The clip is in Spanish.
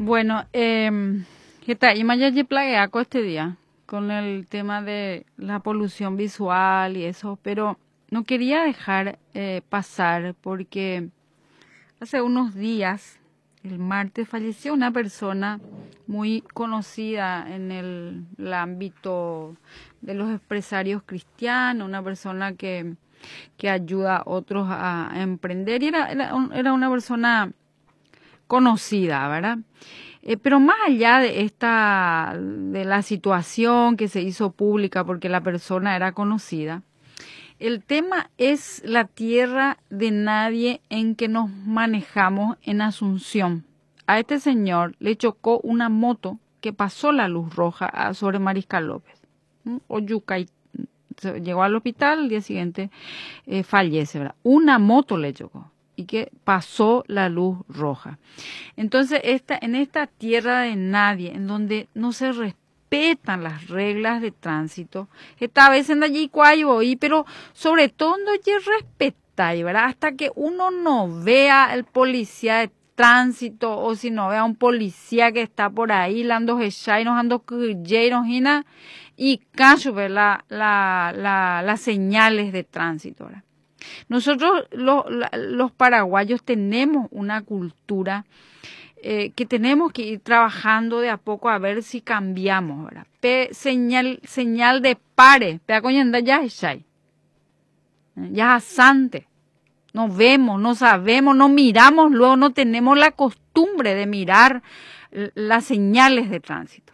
Bueno, ¿qué tal? Y Maya plagueaco este día con el tema de la polución visual y eso, pero no quería dejar pasar porque hace unos días, el martes, falleció una persona muy conocida en el ámbito de los empresarios cristianos, una persona que ayuda a otros a emprender y era una persona conocida, ¿verdad? Pero más allá de la situación que se hizo pública porque la persona era conocida, el tema es la tierra de nadie en que nos manejamos en Asunción. A este señor le chocó una moto que pasó la luz roja sobre Mariscal López. Oyuca, y llegó al hospital, al día siguiente fallece, ¿verdad? Una moto le chocó y que pasó la luz roja. Entonces, en esta tierra de nadie, en donde no se respetan las reglas de tránsito, esta vez en allí pero sobre todo no hay respetar, ¿verdad? Hasta que uno no vea el policía de tránsito o si no vea un policía que está por ahí, lando hechairos, ando cuyeros y cacho ver las señales de tránsito, ¿verdad? Nosotros los paraguayos tenemos una cultura que tenemos que ir trabajando de a poco a ver si cambiamos, ¿verdad? Señal de pare, ya asante. No vemos, no sabemos, no miramos, luego no tenemos la costumbre de mirar las señales de tránsito.